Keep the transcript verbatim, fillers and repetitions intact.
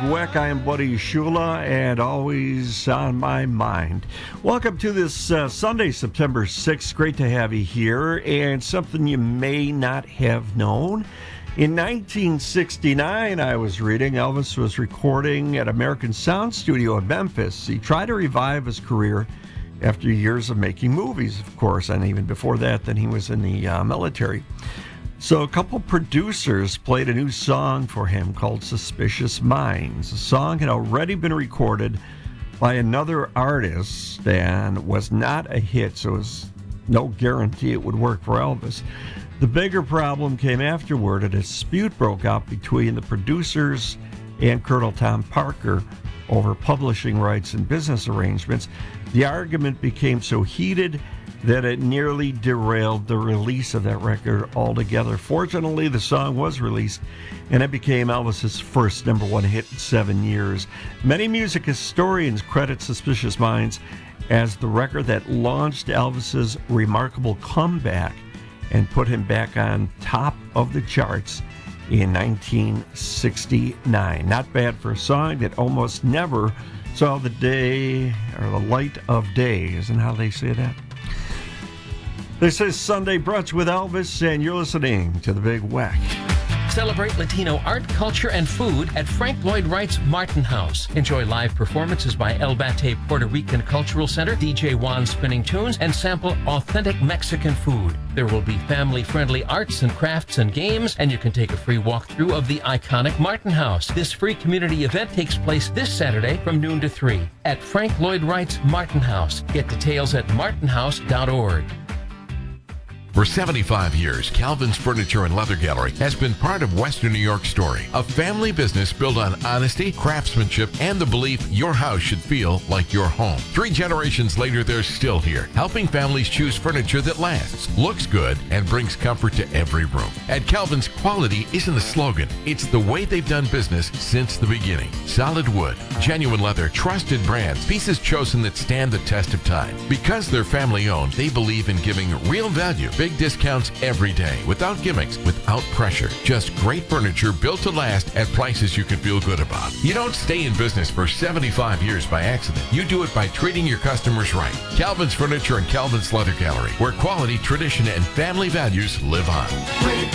Weck. I am Buddy Shula, and always on my mind. Welcome to this uh, Sunday, September sixth. Great to have you here. And something you may not have known. In nineteen sixty-nine, I was reading, Elvis was recording at American Sound Studio in Memphis. He tried to revive his career after years of making movies, of course, and even before that, then he was in the uh, military. So a couple producers played a new song for him called Suspicious Minds. The song had already been recorded by another artist and was not a hit, so it was no guarantee it would work for Elvis. The bigger problem came afterward. A dispute broke out between the producers and Colonel Tom Parker over publishing rights and business arrangements. The argument became so heated that it nearly derailed the release of that record altogether. Fortunately, the song was released, and it became Elvis's first number one hit in seven years. Many music historians credit Suspicious Minds as the record that launched Elvis's remarkable comeback and put him back on top of the charts in nineteen sixty-nine. Not bad for a song that almost never saw the day or the light of day. Isn't how they say that? This is Sunday Brunch with Elvis, and you're listening to The Big Weck. Celebrate Latino art, culture, and food at Frank Lloyd Wright's Martin House. Enjoy live performances by El Bate Puerto Rican Cultural Center, D J Juan spinning tunes, and sample authentic Mexican food. There will be family-friendly arts and crafts and games, and you can take a free walkthrough of the iconic Martin House. This free community event takes place this Saturday from noon to three at Frank Lloyd Wright's Martin House. Get details at martin house dot org. For seventy-five years, Calvin's Furniture and Leather Gallery has been part of Western New York's story. A family business built on honesty, craftsmanship, and the belief your house should feel like your home. Three generations later, they're still here, helping families choose furniture that lasts, looks good, and brings comfort to every room. At Calvin's, quality isn't a slogan. It's the way they've done business since the beginning. Solid wood, genuine leather, trusted brands, pieces chosen that stand the test of time. Because they're family-owned, they believe in giving real value. Big discounts every day, without gimmicks, without pressure. Just great furniture built to last at prices you can feel good about. You don't stay in business for seventy-five years by accident. You do it by treating your customers right. Calvin's Furniture and Calvin's Leather Gallery, where quality, tradition, and family values live on.